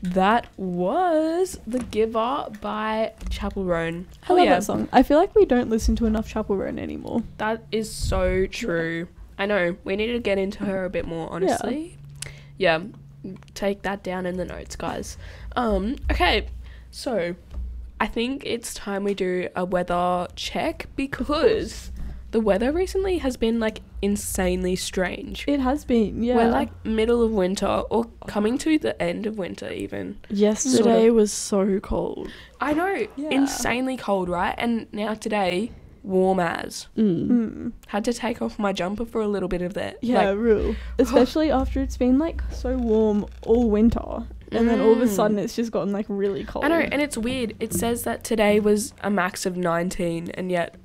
that was The Giver by Chapel Roan. I love that song. I feel like we don't listen to enough Chapel Roan anymore. That is so true. I know. We need to get into her a bit more, honestly. Yeah. Take that down in the notes, guys. Okay. So, I think it's time we do a weather check because the weather recently has been, like, insanely strange. It has been, yeah. We're, like, middle of winter or coming to the end of winter even. Yesterday was so cold. I know. Yeah. Insanely cold, right? And now today, warm as. Had to take off my jumper for a little bit of that. Yeah, Like, real. Especially after it's been, like, so warm all winter. And then all of a sudden it's just gotten, like, really cold. I know, and it's weird. It says that today was a max of 19, and yet